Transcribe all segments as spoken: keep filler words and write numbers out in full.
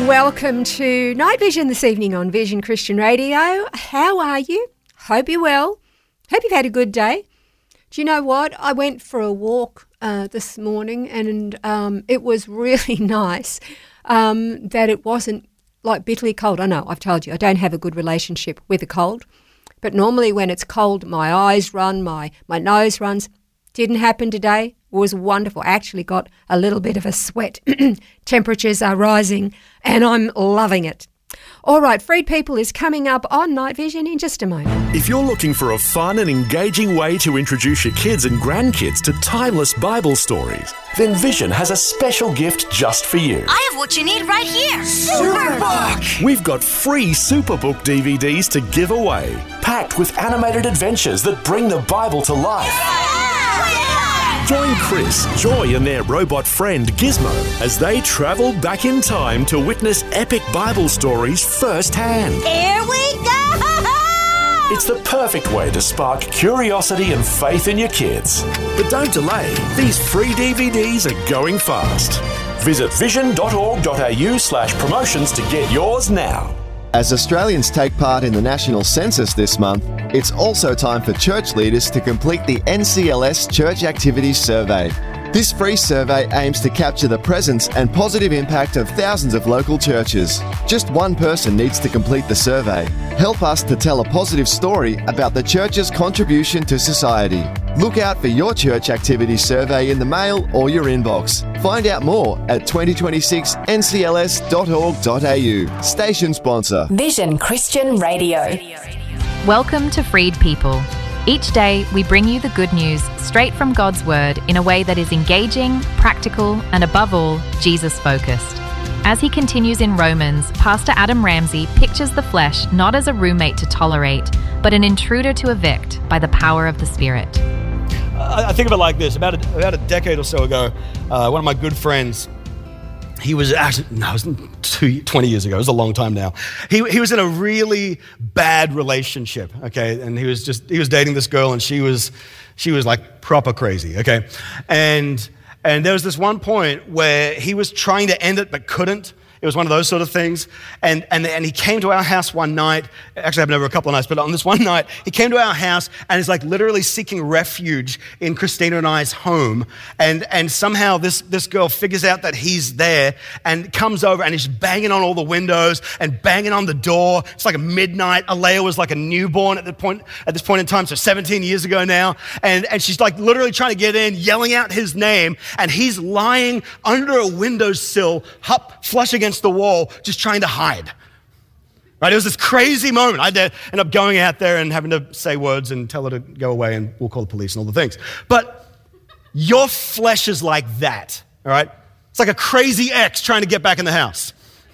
and welcome to Night Vision this evening on Vision Christian Radio. How are you? Hope you're well. Hope you've had a good day. Do you know what? I went for a walk uh, this morning and um, it was really nice um, that it wasn't like bitterly cold. I know, I've told you, I don't have a good relationship with the cold. But normally when it's cold, my eyes run, my, my nose runs. Didn't happen today. It was wonderful. I actually got a little bit of a sweat. Temperatures are rising and I'm loving it. All right, Freed People is coming up on Night Vision in just a moment. If you're looking for a fun and engaging way to introduce your kids and grandkids to timeless Bible stories, then Vision has a special gift just for you. I have what you need right here. Superbook! We've got free Superbook D V Ds to give away, packed with animated adventures that bring the Bible to life. Join Chris, Joy and their robot friend Gizmo as they travel back in time to witness epic Bible stories firsthand. Here we go! It's the perfect way to spark curiosity and faith in your kids. But don't delay, these free D V Ds are going fast. Visit vision.org.au slash promotions to get yours now. As Australians take part in the national census this month, it's also time for church leaders to complete the N C L S Church Activities Survey. This free survey aims to capture the presence and positive impact of thousands of local churches. Just one person needs to complete the survey. Help us to tell a positive story about the church's contribution to society. Look out for your church activity survey in the mail or your inbox. Find out more at twenty twenty-six N C L S dot org dot A U. Station sponsor. Vision Christian Radio. Welcome to Freed People. Each day, we bring you the good news straight from God's Word in a way that is engaging, practical, and above all, Jesus-focused. As he continues in Romans, Pastor Adam Ramsey pictures the flesh not as a roommate to tolerate, but an intruder to evict by the power of the Spirit. I think of it like this. About a, about a decade or so ago, uh, one of my good friends, he was actually, no, it was two, twenty years ago. It was a long time now. He he was in a really bad relationship, okay? And he was just, he was dating this girl and she was, she was like proper crazy, okay? And, and there was this one point where he was trying to end it but couldn't. It was one of those sort of things. And, and, and he came to our house one night. Actually, happened over a couple of nights, but on this one night, he came to our house and is like literally seeking refuge in Christina and I's home. And, and somehow this, this girl figures out that he's there and comes over and he's banging on all the windows and banging on the door. It's like a midnight. Alea was like a newborn at the point, at this point in time, so seventeen years ago now. And, and she's like literally trying to get in, yelling out his name. And he's lying under a windowsill, up, flush against the wall, just trying to hide. Right? It was this crazy moment. I had to end up going out there and having to say words and tell her to go away and we'll call the police and all the things. But your flesh is like that, all right? It's like a crazy ex trying to get back in the house.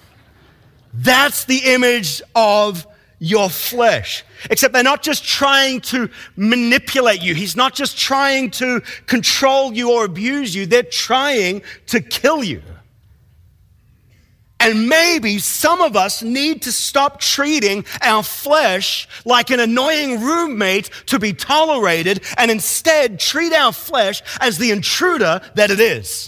That's the image of your flesh. Except they're not just trying to manipulate you. He's not just trying to control you or abuse you. They're trying to kill you. And maybe some of us need to stop treating our flesh like an annoying roommate to be tolerated and instead treat our flesh as the intruder that it is.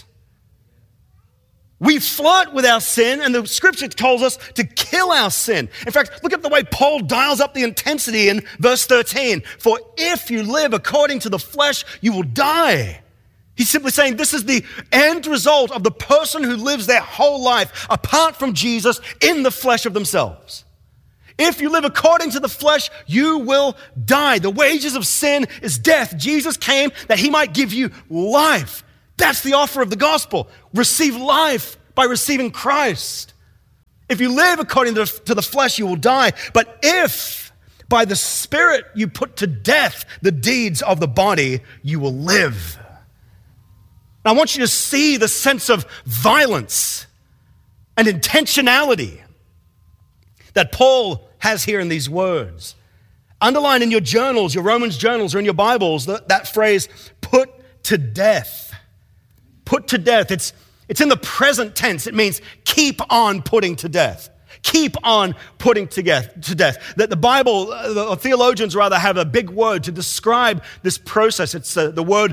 We flirt with our sin, and the scripture tells us to kill our sin. In fact, look at the way Paul dials up the intensity in verse thirteen. For if you live according to the flesh, you will die. He's simply saying this is the end result of the person who lives their whole life apart from Jesus in the flesh of themselves. If you live according to the flesh, you will die. The wages of sin is death. Jesus came that he might give you life. That's the offer of the gospel. Receive life by receiving Christ. If you live according to the flesh, you will die. But if by the Spirit you put to death the deeds of the body, you will live. I want you to see the sense of violence and intentionality that Paul has here in these words. Underline in your journals, your Romans journals, or in your Bibles, that, that phrase, put to death. Put to death. It's, it's in the present tense. It means keep on putting to death. Keep on putting to death. To death. That the Bible, the theologians rather, have a big word to describe this process. It's uh, the word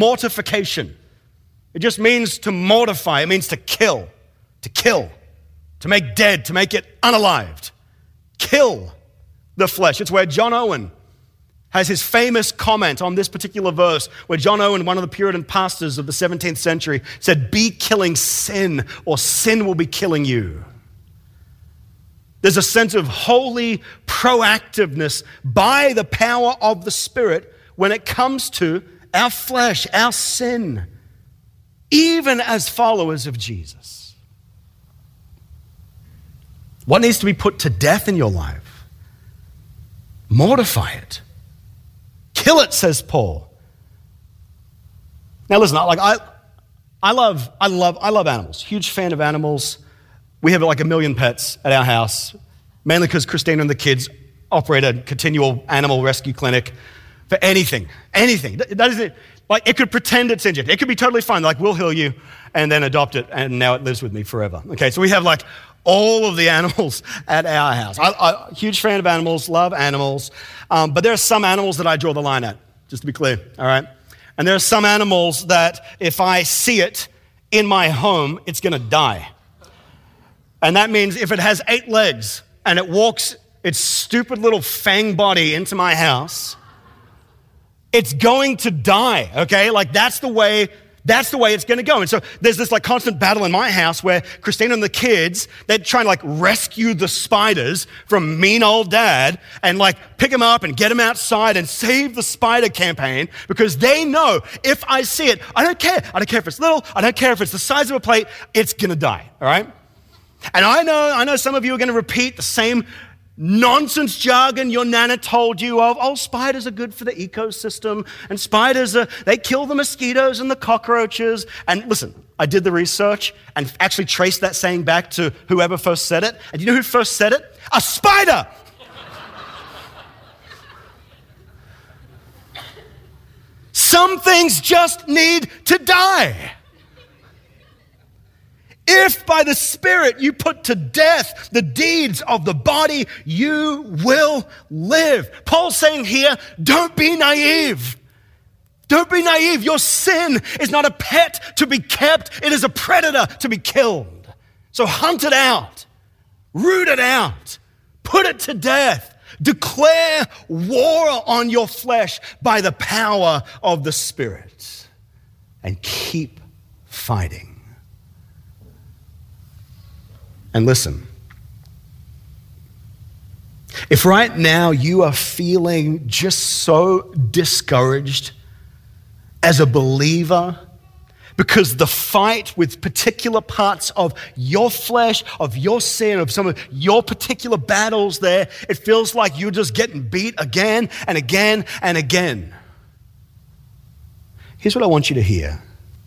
mortification. It just means to mortify. It means to kill, to kill. to make dead, to make it unalived. Kill the flesh. It's where John Owen has his famous comment on this particular verse, where John Owen, one of the Puritan pastors of the seventeenth century, said, "Be killing sin, or sin will be killing you." There's a sense of holy proactiveness by the power of the Spirit when it comes to our flesh, our sin, even as followers of Jesus. What needs to be put to death in your life? Mortify it. Kill it, says Paul. Now listen, like I, I love, I love, I love animals. Huge fan of animals. We have like a million pets at our house, mainly because Christina and the kids operate a continual animal rescue clinic for anything, anything. That is it. Like it could pretend it's injured. It could be totally fine. Like we'll heal you and then adopt it, and now it lives with me forever. Okay, so we have like all of the animals at our house. I, I huge fan of animals, love animals, um, but there are some animals that I draw the line at, just to be clear, all right? And there are some animals that if I see it in my home, it's gonna die. And that means if it has eight legs and it walks its stupid little fang body into my house, it's going to die, okay? Like that's the way That's the way it's going to go. And so there's this like constant battle in my house where Christina and the kids, they're trying to like rescue the spiders from mean old dad and like pick them up and get them outside and save the spider campaign, because they know if I see it, I don't care. I don't care if it's little. I don't care if it's the size of a plate. It's going to die, all right? And I know, I know some of you are going to repeat the same nonsense jargon your nana told you of, oh, spiders are good for the ecosystem, and spiders, are, they kill the mosquitoes and the cockroaches. And listen, I did the research and actually traced that saying back to whoever first said it. And do you know who first said it? A spider! Some things just need to die. If by the Spirit you put to death the deeds of the body, you will live. Paul's saying here, don't be naive. Don't be naive. Your sin is not a pet to be kept. It is a predator to be killed. So hunt it out. Root it out. Put it to death. Declare war on your flesh by the power of the Spirit. And keep fighting. And listen, if right now you are feeling just so discouraged as a believer because the fight with particular parts of your flesh, of your sin, of some of your particular battles there, it feels like you're just getting beat again and again and again. Here's what I want you to hear.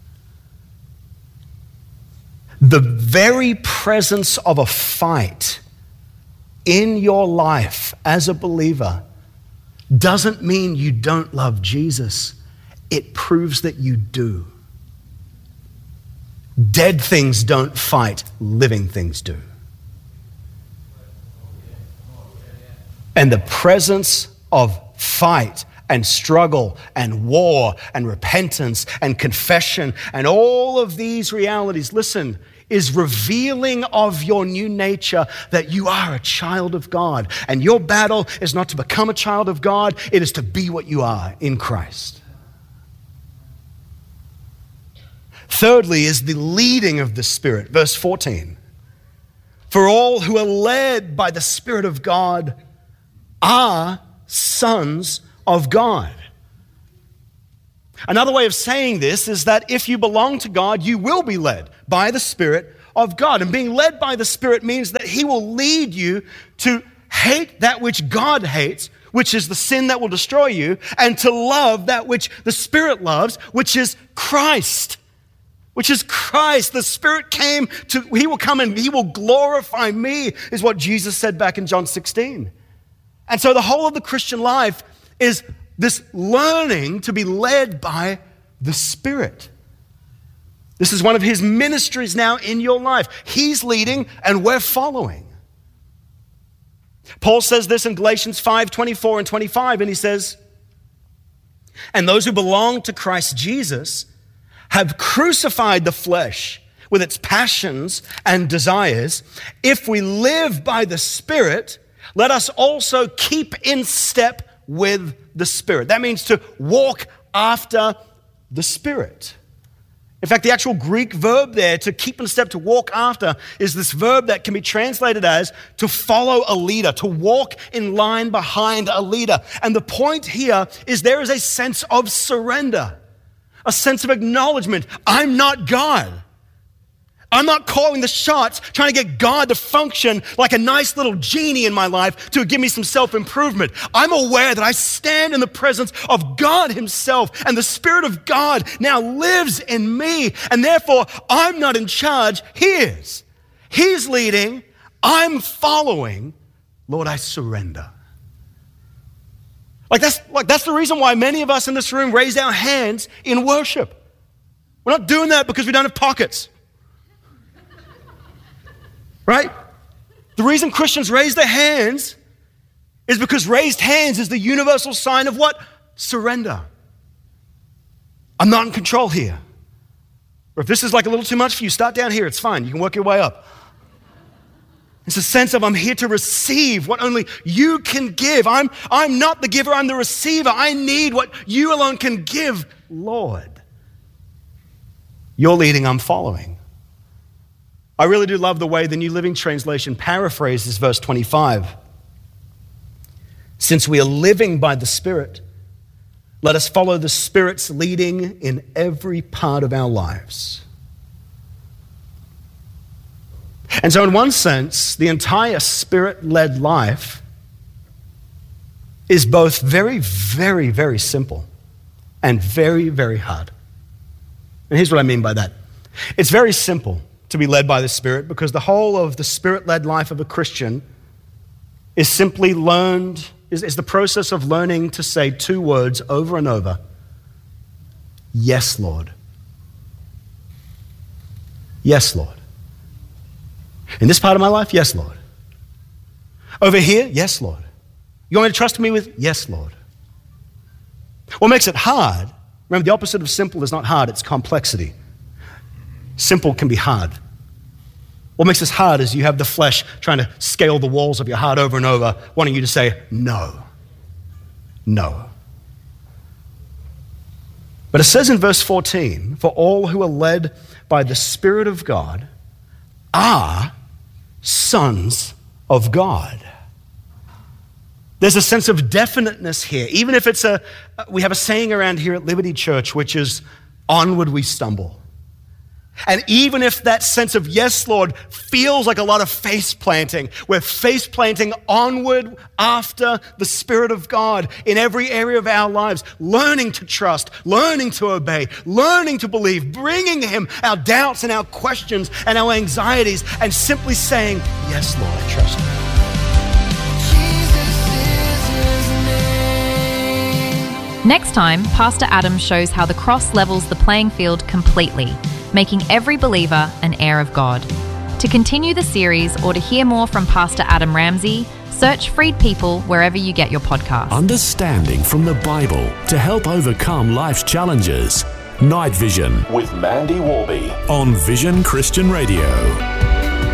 The very presence of a fight in your life as a believer doesn't mean you don't love Jesus. It proves that you do. Dead things don't fight, living things do. And the presence of fight and struggle and war and repentance and confession and all of these realities, listen, is revealing of your new nature that you are a child of God. And your battle is not to become a child of God, it is to be what you are in Christ. Thirdly is the leading of the Spirit. Verse fourteen. For all who are led by the Spirit of God are sons of God. Another way of saying this is that if you belong to God, you will be led by the Spirit of God. And being led by the Spirit means that He will lead you to hate that which God hates, which is the sin that will destroy you, and to love that which the Spirit loves, which is Christ. Which is Christ. The Spirit came to, He will come and He will glorify me, is what Jesus said back in John sixteen. And so the whole of the Christian life is this learning to be led by the Spirit. This is one of His ministries now in your life. He's leading and we're following. Paul says this in Galatians five, twenty-four and twenty-five, and he says, and those who belong to Christ Jesus have crucified the flesh with its passions and desires. If we live by the Spirit, let us also keep in step with the Spirit. That means to walk after the Spirit. In fact, the actual Greek verb there, to keep in step, to walk after, is this verb that can be translated as to follow a leader, to walk in line behind a leader. And the point here is there is a sense of surrender, a sense of acknowledgement. I'm not God. I'm not calling the shots, trying to get God to function like a nice little genie in my life to give me some self-improvement. I'm aware that I stand in the presence of God himself, and the Spirit of God now lives in me, and therefore I'm not in charge. He is. He's leading. I'm following. Lord, I surrender. Like that's, like that's the reason why many of us in this room raise our hands in worship. We're not doing that because we don't have pockets. Right? The reason Christians raise their hands is because raised hands is the universal sign of what? Surrender. I'm not in control here. Or if this is like a little too much for you, start down here. It's fine. You can work your way up. It's a sense of I'm here to receive what only you can give. I'm, I'm not the giver, I'm the receiver. I need what you alone can give, Lord. You're leading, I'm following. I really do love the way the New Living Translation paraphrases verse twenty-five. Since we are living by the Spirit, let us follow the Spirit's leading in every part of our lives. And so in one sense, the entire Spirit-led life is both very, very, very simple and very, very hard. And here's what I mean by that. It's very simple to be led by the Spirit because the whole of the Spirit-led life of a Christian is simply learned, is, is the process of learning to say two words over and over. Yes, Lord. Yes, Lord. In this part of my life, yes, Lord. Over here, yes, Lord. You want me to trust me with? Yes, Lord. What makes it hard, remember the opposite of simple is not hard, it's complexity. Simple can be hard. What makes this hard is you have the flesh trying to scale the walls of your heart over and over, wanting you to say, no, no. But it says in verse fourteen, for all who are led by the Spirit of God are sons of God. There's a sense of definiteness here, even if it's a, we have a saying around here at Liberty Church, which is, onward we stumble. And even if that sense of yes, Lord, feels like a lot of face planting, we're face planting onward after the Spirit of God in every area of our lives, learning to trust, learning to obey, learning to believe, bringing Him our doubts and our questions and our anxieties, and simply saying, yes, Lord, I trust you. Next time, Pastor Adam shows how the cross levels the playing field completely, making every believer an heir of God. To continue the series or to hear more from Pastor Adam Ramsey, search Freed People wherever you get your podcasts. Understanding from the Bible to help overcome life's challenges. Night Vision with Mandy Warby on Vision Christian Radio.